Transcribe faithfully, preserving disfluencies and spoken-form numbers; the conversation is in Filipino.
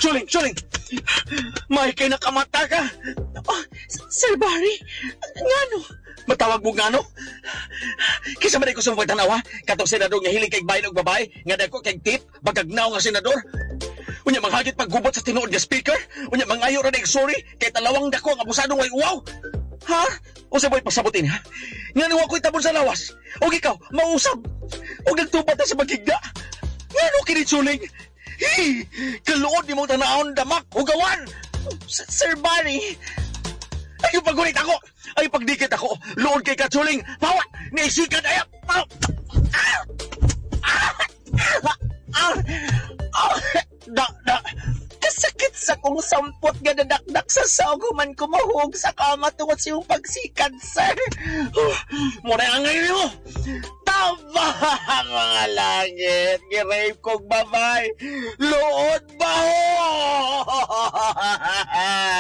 Suling, suling! May kay nakamata ka! Oh, Sir Barry, ngano? Matawag mo nga, no? Kisa man ko sa mga tanawa, katong senador nga hiling kay bayan og babae, nga dako kay tip, bagagnaw nga senador. Unya manghagit paggubot sa tinuod nga speaker, unya mangayo ra ning sorry, kay talawang dako nga abusadong way uwaw. Ha? Usa boy pasabutin, ha? Nga niwa ko'y tabon sa lawas. O ikaw, mausab. O nagtupat na sa magigda. Nga no kinitsuling? Hi! Kaluod ni mong tanaon damak, ugawan! Sir Barry! Ay, pagunit ako! Ay, pagdikit ako! Luod kay Katsuling! Pawa! Naisikan! Ay, ah! Ah! Ah! Ah! Da, da! Kasakit sa kong sampot nga dadakdak sa sauguman ko mahug sa kama tungod sa iyong pagsikad, sir. Muna ang ngayon mo! Tama, mga langit. Girape kong babay. Luod ba ho?